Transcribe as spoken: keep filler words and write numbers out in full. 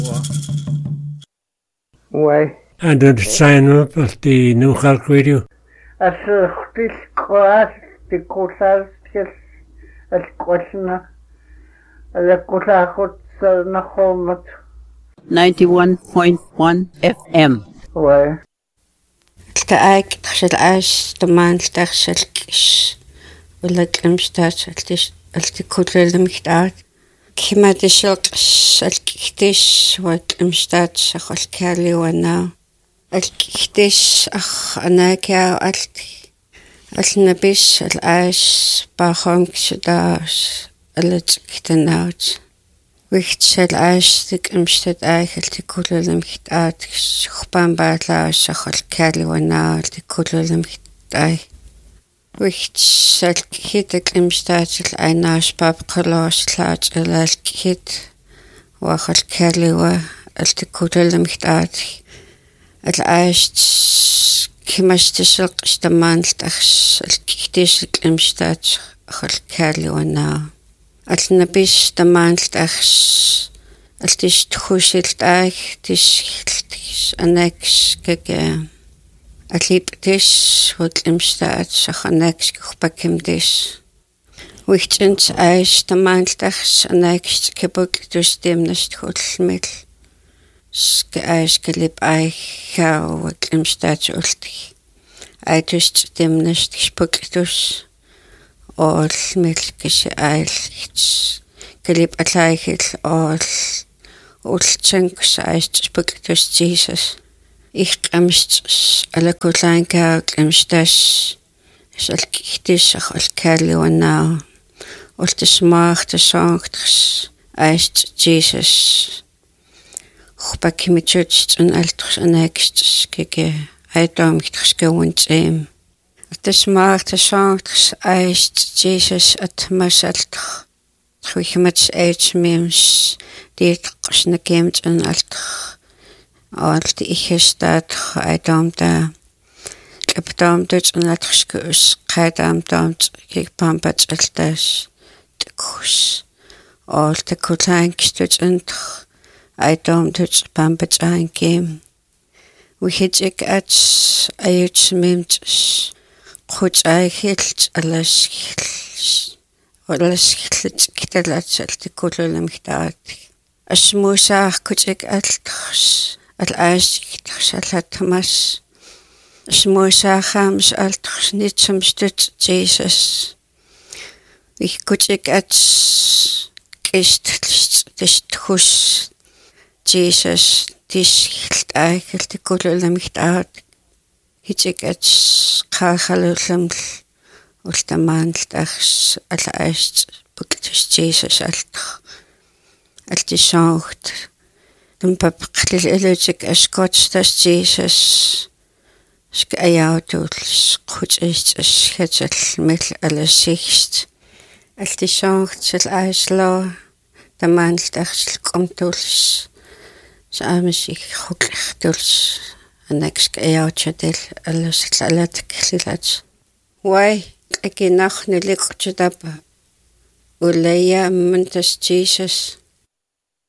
Why? And then sign up at the New York Radio. As a still class, the courses, as question, the course na home. ninety-one point one F M. Why? Taak txal ash taman txal kish. Wala klemstat altis altikulelem hitaat. Kima tishok alkiktish wa klemstat shakol kali wana. Alkiktish ach anakia alti. Alnabis al ash bahom kshidash alatkitanaut. Wichtsel ash dik imstat aich altikulelem hitaat. Shukpan baatla shakol kali wana altikulelem hitaat. Wichtsel hitek imstaat einaas papkalos laat elal hit. Wachal kali wa altikulelem hitaat. Al ash kimastisel stamanltachs alkiktisel imstaat achal kali wana. Alnabis tamanltachs altis tchusilt aich tis annex kege. Aliptis wat imstaat sach annex kuchpakimtis. Wichtens eis tamanltachs annex kebuktus demnest hulmil. Ske eis gelib aich chau wat imstaat ulti. Eitust demnest kebuktus. All milkis eilits. Gelib atleichil all ultsenks eist spuktus Jesus. Ich glemst alle kulanka glemstas. Salkiktis al kali wana. Ultis macht songs eist Jesus. Chupakimichut un altrs annext kege. Eidom gewunt em. Ultis macht songs eist Jesus at masaltr. Chwichmats eits mems. Dit qsnakemt un altr. Alt ich staat eidom da. Kapdam dit un altrskus. Qaidam damt kik pambats altas. Kus. Alt de kutlankstut untr. Eidom dit pambats angem. We hit ik at ayuts mems. Goed eichelt alles gils. Alles gils kitalat alt kululem hitaat. As moesach kut ik altrs. Al aastig salatmas. Smoosachams altrs niet som stut Jesus. Ich kutsik at kist tchus Jesus dis hilt eichel de kululem hitaat. Hitik at kachalulem ultamantachs al aast buktus Jesus altr. Altisaucht. Dum papqlil elutik askotstas Jesus. Sk ayautuls qutsist aschatal mil alasixt. Altisaucht sal aislo. Tamantachs komtuls. Saamisik huklachtuls. Annex ayauchatil alasalatik lilats. Why? Aki nach nilikutaba. Ulaya mantas Jesus.